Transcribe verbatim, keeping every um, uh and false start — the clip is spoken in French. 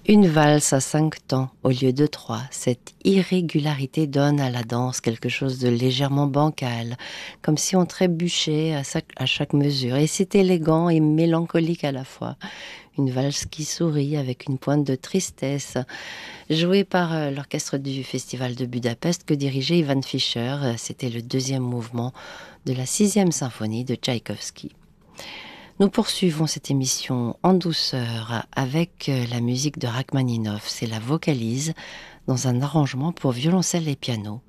Une valse à cinq temps au lieu de trois. Cette irrégularité donne à la danse quelque chose de légèrement bancal, comme si on trébuchait à chaque, à chaque mesure. Et c'est élégant et mélancolique à la fois. Une valse qui sourit avec une pointe de tristesse, jouée par euh, l'orchestre du Festival de Budapest que dirigeait Ivan Fischer. C'était le deuxième mouvement de la sixième symphonie de Tchaïkovski. Nous poursuivons cette émission en douceur avec euh, la musique de Rachmaninoff. C'est la vocalise dans un arrangement pour violoncelle et piano.